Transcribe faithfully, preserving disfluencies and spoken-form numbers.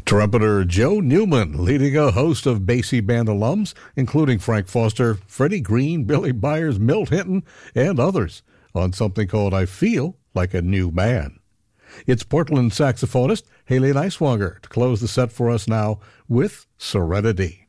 Trumpeter Joe Newman leading a host of Basie Band alums, including Frank Foster, Freddie Green, Billy Byers, Milt Hinton, and others, on something called I Feel Like a New Man. It's Portland saxophonist Haley Niswonger to close the set for us now with Serenity.